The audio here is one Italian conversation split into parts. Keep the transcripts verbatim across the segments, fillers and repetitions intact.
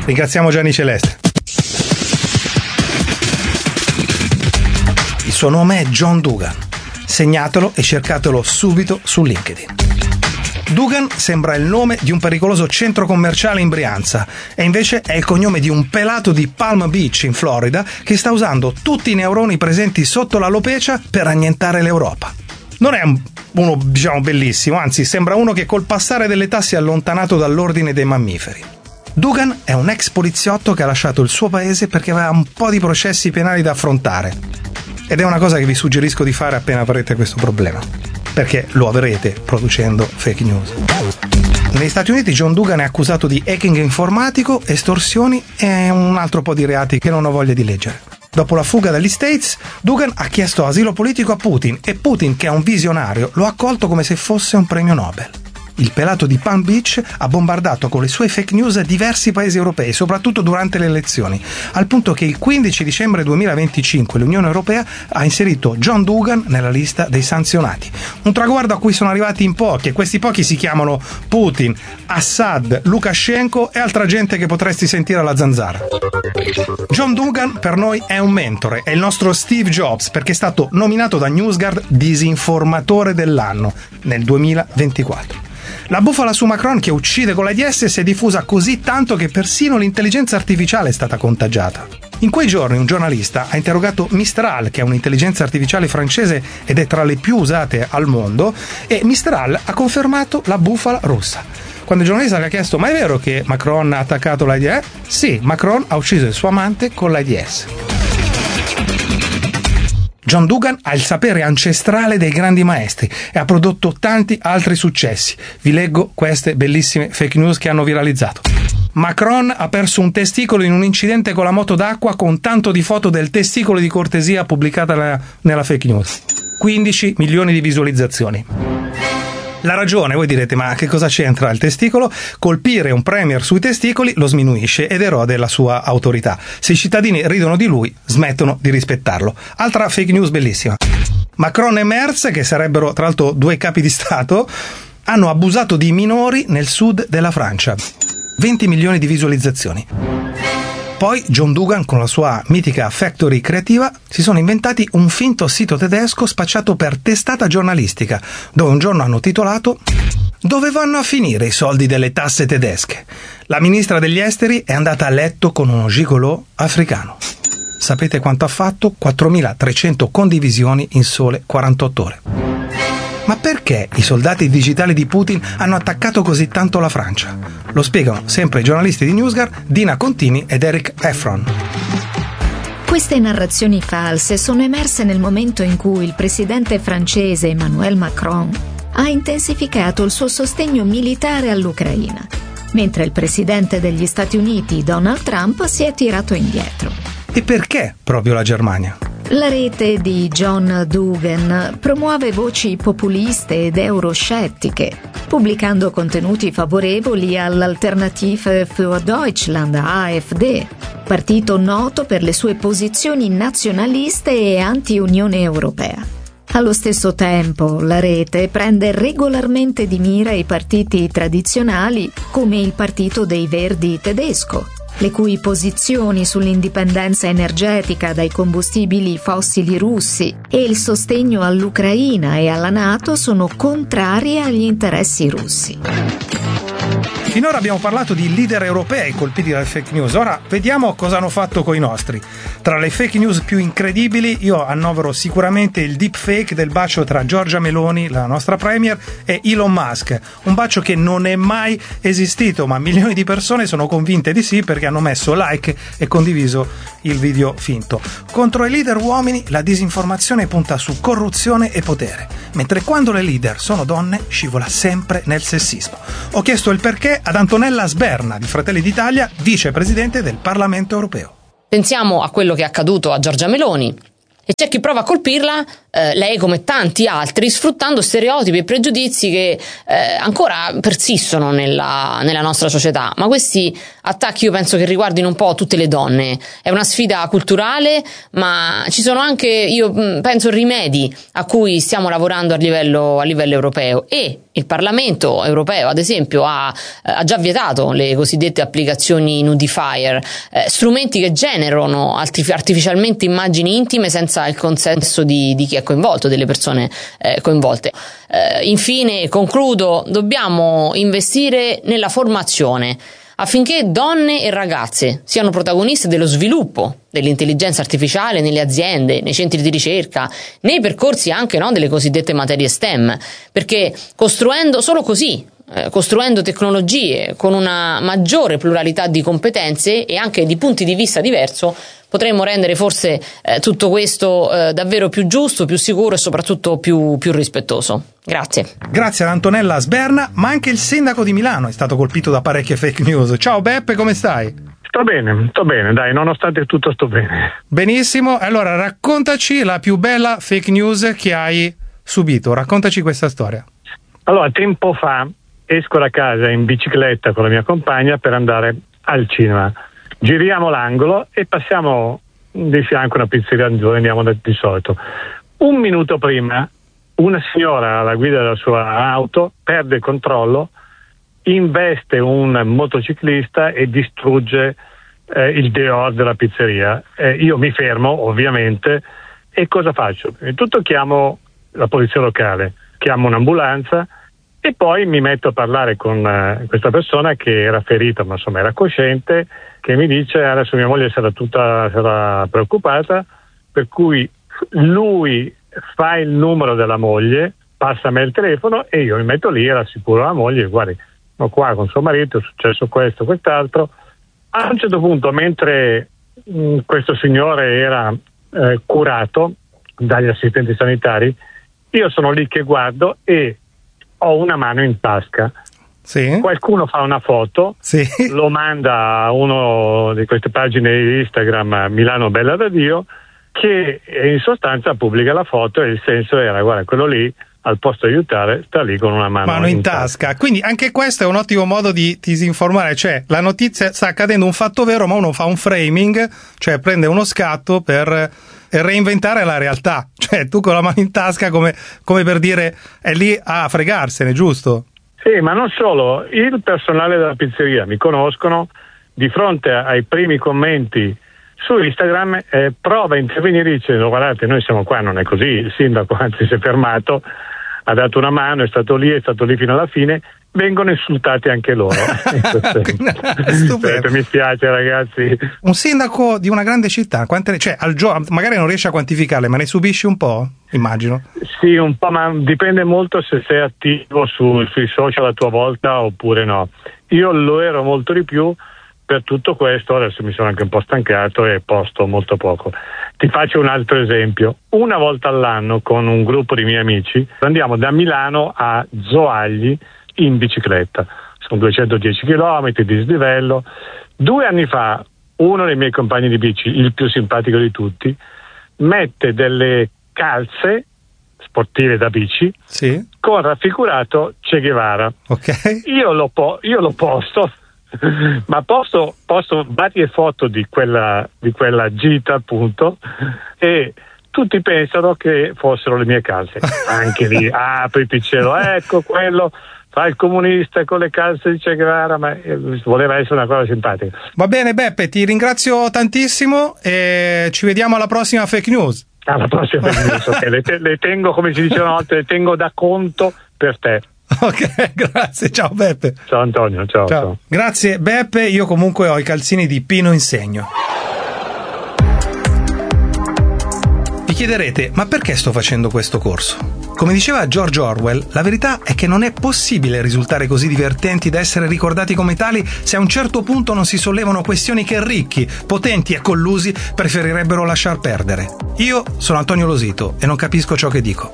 Ringraziamo Gianni Celeste. Il suo nome è John Dougan. Segnatelo e cercatelo subito su LinkedIn. Dougan sembra il nome di un pericoloso centro commerciale in Brianza e invece è il cognome di un pelato di Palm Beach in Florida che sta usando tutti i neuroni presenti sotto l'alopecia per annientare l'Europa. Non è uno, diciamo, bellissimo, anzi sembra uno che col passare dell'età si è allontanato dall'ordine dei mammiferi. Dougan è un ex poliziotto che ha lasciato il suo paese perché aveva un po' di processi penali da affrontare. Ed è una cosa che vi suggerisco di fare appena avrete questo problema, perché lo avrete producendo fake news. Negli Stati Uniti John Dougan è accusato di hacking informatico, estorsioni e un altro po' di reati che non ho voglia di leggere. Dopo la fuga dagli States, Dougan ha chiesto asilo politico a Putin e Putin, che è un visionario, lo ha accolto come se fosse un premio Nobel. Il pelato di Palm Beach ha bombardato con le sue fake news diversi paesi europei, soprattutto durante le elezioni, al punto che il quindici dicembre duemilaventicinque l'Unione Europea ha inserito John Dougan nella lista dei sanzionati. Un traguardo a cui sono arrivati in pochi, e questi pochi si chiamano Putin, Assad, Lukashenko e altra gente che potresti sentire alla zanzara. John Dougan per noi è un mentore, è il nostro Steve Jobs, perché è stato nominato da NewsGuard disinformatore dell'anno nel duemilaventiquattro. La bufala su Macron che uccide con l'AIDS si è diffusa così tanto che persino l'intelligenza artificiale è stata contagiata. In quei giorni un giornalista ha interrogato Mistral, che è un'intelligenza artificiale francese ed è tra le più usate al mondo, e Mistral ha confermato la bufala russa. Quando il giornalista le ha chiesto: ma è vero che Macron ha attaccato l'AIDS? Sì, Macron ha ucciso il suo amante con l'AIDS. John Dougan ha il sapere ancestrale dei grandi maestri e ha prodotto tanti altri successi. Vi leggo queste bellissime fake news che hanno viralizzato. Macron ha perso un testicolo in un incidente con la moto d'acqua, con tanto di foto del testicolo di cortesia pubblicata nella fake news. quindici milioni di visualizzazioni. La ragione, voi direte, ma che cosa c'entra il testicolo? Colpire un premier sui testicoli lo sminuisce ed erode la sua autorità. Se i cittadini ridono di lui, smettono di rispettarlo. Altra fake news bellissima. Macron e Merz, che sarebbero tra l'altro due capi di Stato, hanno abusato di minori nel sud della Francia. venti milioni di visualizzazioni. Poi John Dougan, con la sua mitica factory creativa, si sono inventati un finto sito tedesco spacciato per testata giornalistica, dove un giorno hanno titolato: "Dove vanno a finire i soldi delle tasse tedesche? La ministra degli esteri è andata a letto con uno gigolò africano." Sapete quanto ha fatto? quattromilatrecento condivisioni in sole quarantotto ore. Ma perché i soldati digitali di Putin hanno attaccato così tanto la Francia? Lo spiegano sempre i giornalisti di NewsGuard, Dina Contini ed Eric Efron. Queste narrazioni false sono emerse nel momento in cui il presidente francese Emmanuel Macron ha intensificato il suo sostegno militare all'Ucraina, mentre il presidente degli Stati Uniti Donald Trump si è tirato indietro. E perché proprio la Germania? La rete di John Dougan promuove voci populiste ed euroscettiche, pubblicando contenuti favorevoli all'Alternative für Deutschland A F D, partito noto per le sue posizioni nazionaliste e anti-Unione Europea. Allo stesso tempo, la rete prende regolarmente di mira i partiti tradizionali, come il Partito dei Verdi tedesco, le cui posizioni sull'indipendenza energetica dai combustibili fossili russi e il sostegno all'Ucraina e alla NATO sono contrarie agli interessi russi. Finora abbiamo parlato di leader europei colpiti dalle fake news, ora vediamo cosa hanno fatto coi nostri. Tra le fake news più incredibili io annovero sicuramente il deepfake del bacio tra Giorgia Meloni, la nostra premier, e Elon Musk, un bacio che non è mai esistito, ma milioni di persone sono convinte di sì perché hanno messo like e condiviso il video finto. Contro i leader uomini la disinformazione punta su corruzione e potere, mentre quando le leader sono donne scivola sempre nel sessismo. Ho chiesto il perché ad Antonella Sberna di Fratelli d'Italia, vicepresidente del Parlamento europeo. Pensiamo a quello che è accaduto a Giorgia Meloni, E c'è chi prova a colpirla, eh, lei come tanti altri, sfruttando stereotipi e pregiudizi che eh, ancora persistono nella, nella nostra società. Ma questi attacchi io penso che riguardino un po' tutte le donne. È una sfida culturale, ma ci sono anche, io penso, rimedi a cui stiamo lavorando a livello, a livello europeo. E il Parlamento europeo, ad esempio, ha, ha già vietato le cosiddette applicazioni nudifier, eh, strumenti che generano artificialmente immagini intime senza il consenso di, di chi è coinvolto, delle persone eh, coinvolte. Eh, infine, concludo, dobbiamo investire nella formazione affinché donne e ragazze siano protagoniste dello sviluppo dell'intelligenza artificiale nelle aziende, nei centri di ricerca, nei percorsi anche, no, delle cosiddette materie STEM, perché costruendo solo così, eh, costruendo tecnologie con una maggiore pluralità di competenze e anche di punti di vista diverso, potremmo rendere forse eh, tutto questo eh, davvero più giusto, più sicuro e soprattutto più, più rispettoso. Grazie. Grazie ad Antonella Sberna, ma anche il sindaco di Milano è stato colpito da parecchie fake news. Ciao Beppe, come stai? Sto bene, sto bene, dai, nonostante tutto sto bene. Benissimo, allora raccontaci la più bella fake news che hai subito, raccontaci questa storia. Allora, tempo fa esco da casa in bicicletta con la mia compagna per andare al cinema. Giriamo l'angolo e passiamo di fianco a una pizzeria dove andiamo di solito. Un minuto prima una signora alla guida della sua auto perde il controllo, investe un motociclista e distrugge eh, il dehors della pizzeria. Eh, io mi fermo ovviamente e cosa faccio? Innanzitutto chiamo la polizia locale, chiamo un'ambulanza e poi mi metto a parlare con eh, questa persona che era ferita ma insomma era cosciente, che mi dice adesso mia moglie sarà tutta sarà preoccupata, per cui lui fa il numero della moglie, passa a me il telefono e io mi metto lì e rassicuro la moglie, guardi, sono qua con suo marito, è successo questo, quest'altro. A un certo punto, mentre mh, questo signore era eh, curato dagli assistenti sanitari, io sono lì che guardo e ho una mano in tasca. Sì. Qualcuno fa una foto, sì. Lo manda a uno di queste pagine di Instagram, Milano Bella da Dio, che in sostanza pubblica la foto e il senso era, guarda, quello lì al posto di aiutare sta lì con una mano, mano in, in tasca. tasca. Quindi anche questo è un ottimo modo di disinformare, cioè la notizia sta accadendo un fatto vero ma uno fa un framing, cioè prende uno scatto per reinventare la realtà, cioè tu con la mano in tasca come, come per dire è lì a fregarsene, giusto? Sì, ma non solo, il personale della pizzeria mi conoscono, di fronte ai primi commenti su Instagram eh, prova a intervenire dicendo guardate, noi siamo qua, non è così, il sindaco anzi si è fermato, ha dato una mano, è stato lì, è stato lì fino alla fine, vengono insultati anche loro. Stupendo. Mi spiace ragazzi. Un sindaco di una grande città, quante, cioè al giorno, magari non riesci a quantificarle, ma ne subisci un po', immagino? Sì, un po', ma dipende molto se sei attivo su, sui social a tua volta oppure no. Io lo ero molto di più. Per tutto questo adesso mi sono anche un po' stancato e posto molto poco. Ti faccio un altro esempio. Una volta all'anno con un gruppo di miei amici andiamo da Milano a Zoagli in bicicletta. Sono duecentodieci chilometri di dislivello. Due anni fa uno dei miei compagni di bici, il più simpatico di tutti, mette delle calze sportive da bici, sì, con raffigurato Che Guevara. Okay. Io lo, po- io lo posto ma posto, posto varie foto di quella, di quella gita appunto e tutti pensano che fossero le mie calze. Anche lì apriti il cielo, ecco quello fa il comunista con le calze di Che Guevara, ma voleva essere una cosa simpatica. Va bene Beppe, ti ringrazio tantissimo e ci vediamo alla prossima fake news. Alla prossima fake news, okay. le, te- le tengo, come si dice una volta, le tengo da conto per te. Ok, grazie, ciao Beppe. Ciao Antonio, ciao, ciao. ciao. Grazie Beppe, io comunque ho i calzini di Pino Insegno. Vi chiederete, ma perché sto facendo questo corso? Come diceva George Orwell, la verità è che non è possibile risultare così divertenti da essere ricordati come tali se a un certo punto non si sollevano questioni che ricchi, potenti e collusi preferirebbero lasciar perdere. Io sono Antonio Losito e non capisco ciò che dico.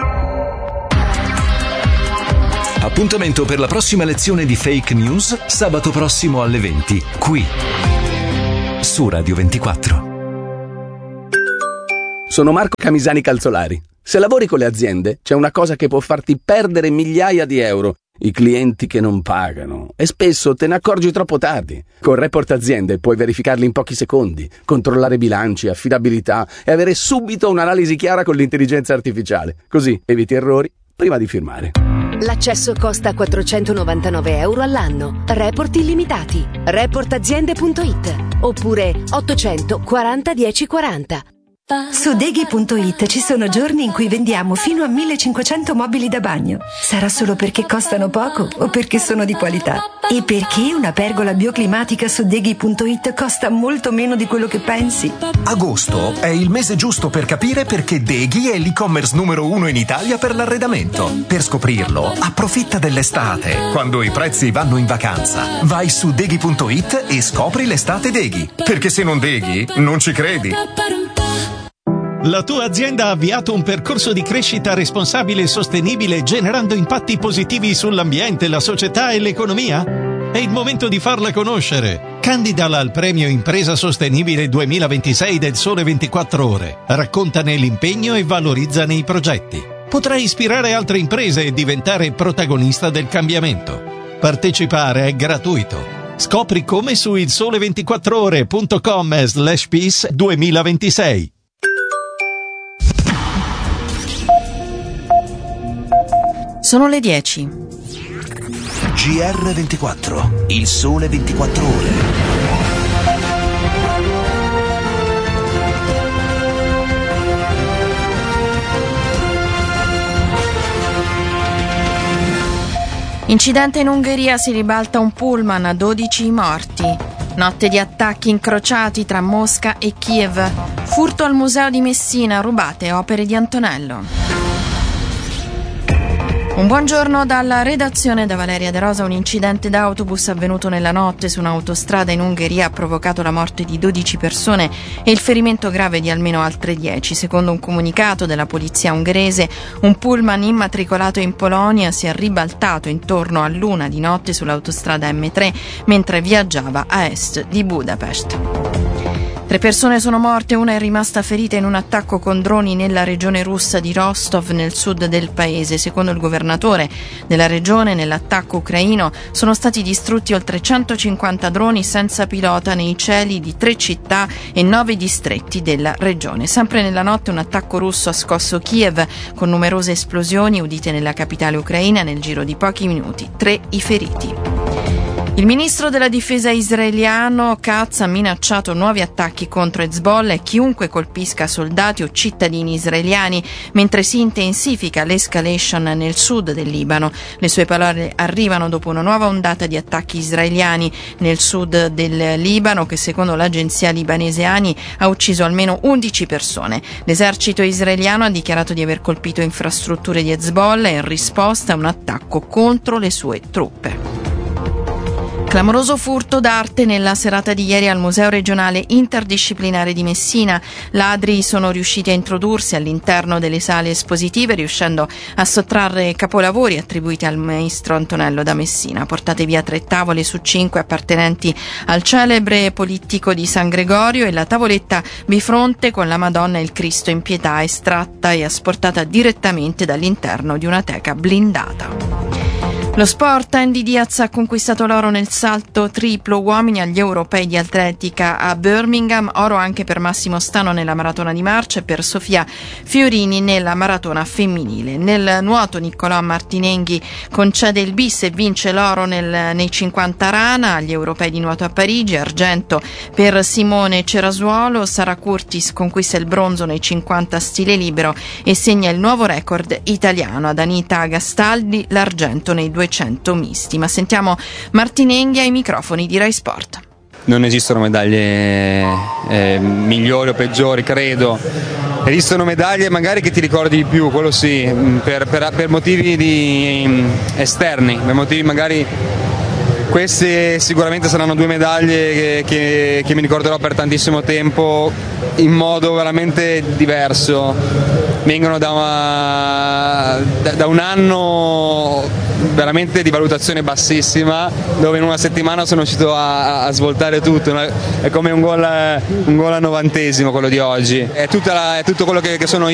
Appuntamento per la prossima lezione di fake news sabato prossimo alle venti, qui su Radio ventiquattro. sono Marco Camisani Calzolari. Se lavori con le aziende, c'è una cosa che può farti perdere migliaia di euro: i clienti che non pagano. E spesso te ne accorgi troppo tardi. Con Report Aziende puoi verificarli in pochi secondi, controllare bilanci, affidabilità e avere subito un'analisi chiara con l'intelligenza artificiale. Così eviti errori prima di firmare. L'accesso costa quattrocentonovantanove euro all'anno. Report illimitati. report aziende punto it oppure ottocento quaranta dieci quaranta. Su Deghi punto it ci sono giorni in cui vendiamo fino a millecinquecento mobili da bagno. Sarà solo perché costano poco o perché sono di qualità? E perché una pergola bioclimatica su Deghi punto it costa molto meno di quello che pensi? Agosto è il mese giusto per capire perché Deghi è l'e-commerce numero uno in Italia per l'arredamento. Per scoprirlo, approfitta dell'estate, quando i prezzi vanno in vacanza. Vai su Deghi punto it e scopri l'estate Deghi. Perché se non Deghi, non ci credi. La tua azienda ha avviato un percorso di crescita responsabile e sostenibile, generando impatti positivi sull'ambiente, la società e l'economia? È il momento di farla conoscere. Candidala al premio Impresa Sostenibile duemilaventisei del Sole ventiquattro Ore. Raccontane l'impegno e valorizzane i progetti. Potrai ispirare altre imprese e diventare protagonista del cambiamento. Partecipare è gratuito. Scopri come su il sole ventiquattro ore punto com slash peace duemilaventisei. Sono le dieci. G R ventiquattro, il sole ventiquattro ore. Incidente in Ungheria, si ribalta un pullman, dodici i morti. Notte di attacchi incrociati tra Mosca e Kiev. Furto al museo di Messina, rubate opere di Antonello. Un buongiorno dalla redazione da Valeria De Rosa. Un incidente d'autobus avvenuto nella notte su un'autostrada in Ungheria ha provocato la morte di dodici persone e il ferimento grave di almeno altre dieci. Secondo un comunicato della polizia ungherese, un pullman immatricolato in Polonia si è ribaltato intorno all'una di notte sull'autostrada M tre mentre viaggiava a est di Budapest. Tre persone sono morte, una è rimasta ferita in un attacco con droni nella regione russa di Rostov, nel sud del paese. Secondo il governatore della regione, nell'attacco ucraino sono stati distrutti oltre centocinquanta droni senza pilota nei cieli di tre città e nove distretti della regione. Sempre nella notte un attacco russo ha scosso Kiev con numerose esplosioni udite nella capitale ucraina. Nel giro di pochi minuti, tre i feriti. Il ministro della difesa israeliano Katz ha minacciato nuovi attacchi contro Hezbollah e chiunque colpisca soldati o cittadini israeliani, mentre si intensifica l'escalation nel sud del Libano. Le sue parole arrivano dopo una nuova ondata di attacchi israeliani nel sud del Libano che, secondo l'agenzia libanese ANI, ha ucciso almeno undici persone. L'esercito israeliano ha dichiarato di aver colpito infrastrutture di Hezbollah in risposta a un attacco contro le sue truppe. Clamoroso furto d'arte nella serata di ieri al Museo Regionale Interdisciplinare di Messina. Ladri sono riusciti a introdursi all'interno delle sale espositive, riuscendo a sottrarre capolavori attribuiti al maestro Antonello da Messina. Portate via tre tavole su cinque appartenenti al celebre polittico di San Gregorio e la tavoletta bifronte con la Madonna e il Cristo in pietà, estratta e asportata direttamente dall'interno di una teca blindata. Lo sport, Andy Diaz ha conquistato l'oro nel salto triplo uomini agli europei di atletica a Birmingham, oro anche per Massimo Stano nella maratona di marcia e per Sofia Fiorini nella maratona femminile. Nel nuoto Niccolò Martinenghi concede il bis e vince l'oro nel, nei cinquanta rana agli europei di nuoto a Parigi, argento per Simone Cerasuolo. Sara Curtis conquista il bronzo nei cinquanta stile libero e segna il nuovo record italiano. Ad Anita Gastaldi l'argento nei duecento misti. Ma sentiamo Martinenghi ai microfoni di Rai Sport. Non esistono medaglie eh, migliori o peggiori, credo. Esistono medaglie magari che ti ricordi di più, quello sì, per, per, per motivi di, esterni, per motivi magari. Queste sicuramente saranno due medaglie che, che, che mi ricorderò per tantissimo tempo in modo veramente diverso. Vengono da, una, da, da un anno veramente di valutazione bassissima, dove in una settimana sono riuscito a, a svoltare tutto, è come un gol, un gol al novantesimo quello di oggi, è, tutta la, è tutto quello che, che sono